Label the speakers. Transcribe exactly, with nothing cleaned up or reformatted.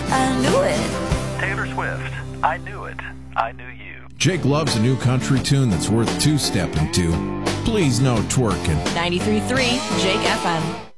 Speaker 1: I knew it.
Speaker 2: Taylor Swift, I Knew It, I Knew You.
Speaker 3: Jake loves a new country tune that's worth two-stepping to. Please no twerking.
Speaker 1: ninety-three point three Jake F M.